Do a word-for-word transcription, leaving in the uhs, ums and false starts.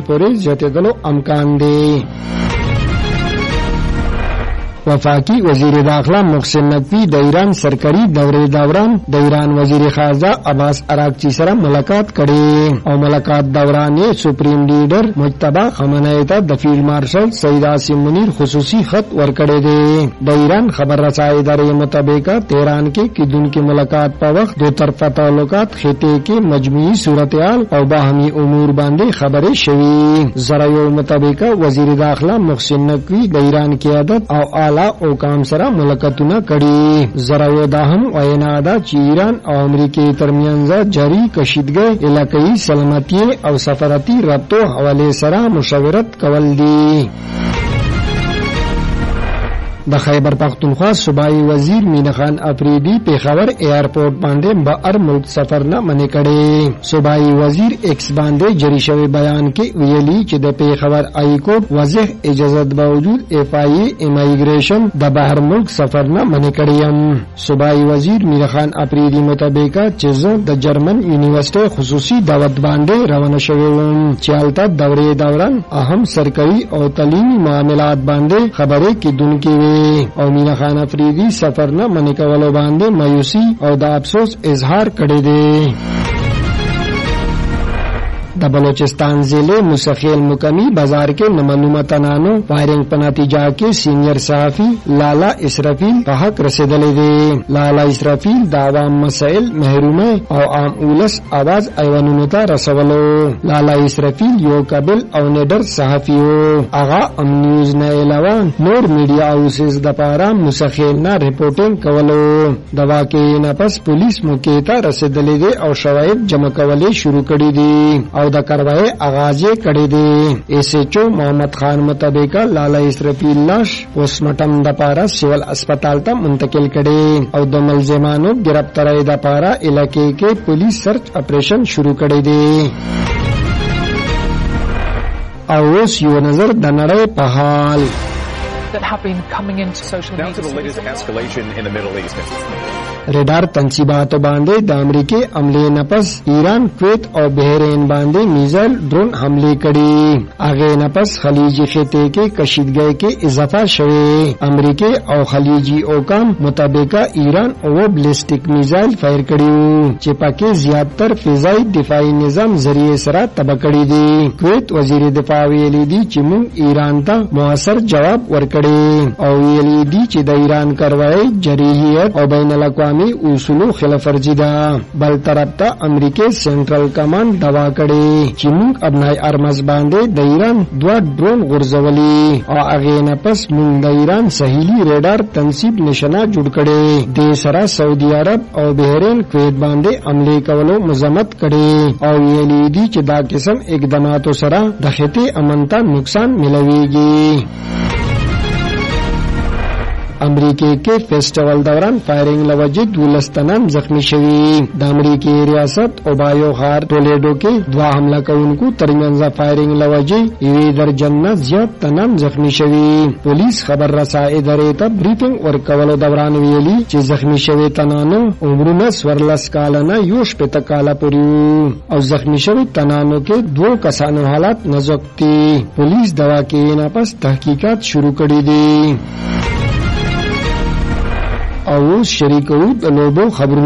پورې زیاتېدلو امکان دی. وفاقی وزیر داخله محسن نقوی د ایران سرکاري دورې دوران د ایران وزیر خارجه عباس اراغچی سره ملاقات کړي او ملاقات دوران یې سپریم لیډر مجتبی خامنه‌ای ته د فیلډ مارشل سید عاصم منیر خصوصي خط ورکړی دی. د ایران خبر رسائی ادارې مطابق تهران کې کیدونکو ملاقات په وخت دو طرفه تعلقات خطې کې مجموعي صورتحال او باهمي امور باندې خبرې شوې. ذرایعو مطابق وزیر داخله محسن نقوی د ایران قیادت او او کام سره ملاقاتونه کړي. ذرایعو دا هم وینا ده چې ایران او امریکا ترمنځ جاری کشیدګۍ علاقايي سلامتي او سفارتي رابطو حواله سره مشاورت کول دي. د خیبر پختونخوا صوبایي وزیر مینه خان افریدی پیښور ایرپورټ باندې بهر ملک سفر نه منې کړي. صوبایي وزیر ایکس باندې جری شوی بیان کې ویلي چې د پیښور ای کورټ واضح اجازه باوجود اف ای ایمیګریشن د بهر ملک سفر نه منې کړي. صوبایي وزیر مینه خان افریدی مطابق چې زه د جرمن یونیورسيټي خصوصي دعوت باندې روانه شوی وم چې هلته دورې دوران اهم سرکاري او تعلیمي معاملات باندې خبرې کیدونکې او مینه خان افریدی سفر نه منې کولو باندې مایوسی او د افسوس اظهار کړی دی. د بلوچستان ضلع مسخیل مقامی بازار کې نامعلومه تنانو فائرنگ په نتیجه کې سینئر صحافي لالا اسرافیل په حق رسیدلی دی. لالا اسرافیل د عوام مسائل محرومه او عام اولس आवाज ایوانونو ته رسولو. لالا اسرافیل یو قابل او نډر صحافي و. هغه ام نیوز نه علاوه نور میډیا هاوسز د پاره مسخیل نه ریپورټینګ کولو. د واقعې نه پس پولیس موقع ته رسیدلی دی او شواهد جمع کولې شروع کړي دي او د کاروای آغاز یې کړی دی. ایس ایچ او محمد خان مطابق لالا اسرافیل لاش پوسټمارټم د پاره سیول هسپتال ته منتقل کړي او د ملزمانو گرفتاری د پاره علاقې کې پولیس سرچ اپریشن شروع کړی دی. او اوس یو نظر د نړۍ په حال. That have been coming into social media. Down to the latest escalation in the Middle East. ریډار تنصیباتو باندې د امریکای عملې نفس ایران کویت او بحرین باندې میزایل ډرون حمله کړي. هغه نفس خلیجي خطې کې کشیدګۍ کې اضافه شوه. امریکای او خلیجي اوکام مطابق ایران او بلیسټیک میزایل فایر کړي چې پکې زیاتره فضایي دفاعي نظام ذریعہ سره تباه کړي دي. کویت وزیر دفاع ویلي دي چې موږ ایران ته موثر جواب ورکړي او ویلي دي چې د ایران کاروایی جریحیت او بین الاقوامی اصولو خلاف ورزي ده. بل طرف ته امریکای سنټرل کمانډ دوا کړي چې موږ ابنای ارمز باندې د ایران دوه ډرون غورځولي او هغه نه پس موږ د ایران سهیلی ریډار تنصیب نشانه جوړ کړي. د سره سعودي عرب او بحرین کویت باندې عملي کولو مزمت کړي او ویلي دي چې دا قسم اقداماتو سره د خطې امن ته نقصان ملويږي. امریکا کې فیسټیوال دوران فایرنگ لوجه دولس تنان زخمی شوی. د امریکای ریاست اوبایو غار ټولیډو کې دوا حمله کوونکو ترمنځ فایرنگ لوجه یوې درجن نه زیات تنان زخمی شوی. پولیس خبر رسائی ادارې ته بریفینګ ورکولو دوران ویلي چې زخمی شوی تنانو عمرونه څوارلس کاله نه یو شپېته کاله پورې او زخمی شوی تنانو کې دوه کسانو حالت نازک دي. پولیس د واقعې نه پس تحقیقات شروع کړي دي. او شریکو د لوبو خبرونه